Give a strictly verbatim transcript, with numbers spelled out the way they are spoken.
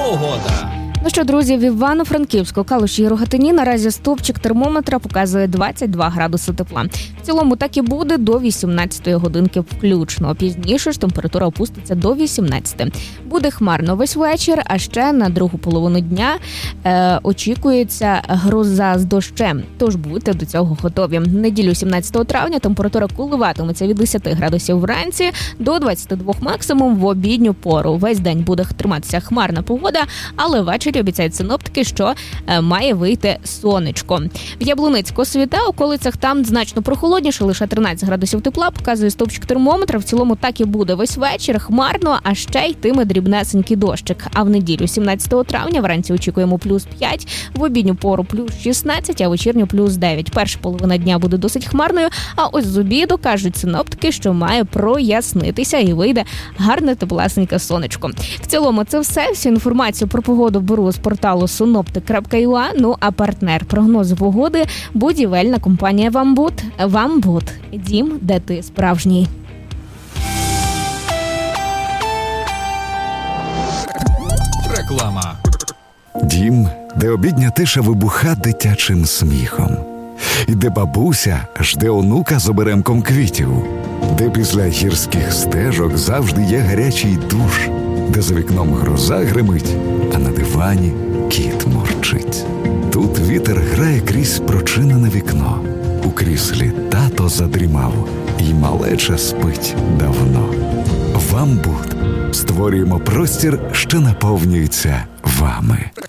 погода. Ну що, друзі, в Івано-Франківську, Калуші і Рогатині наразі стовпчик термометра показує двадцять два градуси тепла. В цілому так і буде до вісімнадцятої годинки включно. Пізніше ж температура опуститься до вісімнадцяти. Буде хмарно весь вечір, а ще на другу половину дня е, очікується гроза з дощем. Тож будьте до цього готові. В неділю сімнадцятого травня температура коливатиметься від десяти градусів вранці до двадцяти двох максимум в обідню пору. Весь день буде триматися хмарна погода, але ввечері обіцяють синоптики, що е, має вийти сонечко. В Яблуницьку світа, околицях там значно прохолодніше, лише тринадцять градусів тепла, показує стовпчик термометра. В цілому так і буде весь вечір, хмарно, а ще йтиме дрібнесенький дощик. А в неділю сімнадцятого травня вранці очікуємо плюс п'ять, в обідню пору плюс шістнадцять, а вечірню плюс дев'ять. Перша половина дня буде досить хмарною, а ось з обіду кажуть синоптики, що має прояснитися і вийде гарне теплесеньке сонечко. В цілому це все. Всю інформацію про погоду беру з порталу синоптик крапка ю а. Ну а партнер прогнозу погоди – будівельна компанія «Вамбуд». «Вамбуд» – дім, де ти справжній. Реклама. Дім, де обідня тиша вибуха дитячим сміхом. І де бабуся жде онука з оберемком квітів. Де після гірських стежок завжди є гарячий душ. Де за вікном гроза гримить, а на дивані кіт мурчить. Тут вітер грає крізь прочинене вікно. У кріслі тато задрімав, і малеча спить давно. «Вамбуд» створюємо простір, що наповнюється вами.